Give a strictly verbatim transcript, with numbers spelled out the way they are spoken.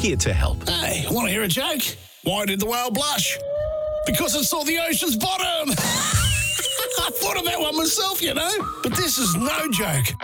here to help. Hey, want to hear a joke? Why did the whale blush? Because it saw the ocean's bottom. I thought of that one myself, you know. But this is no joke.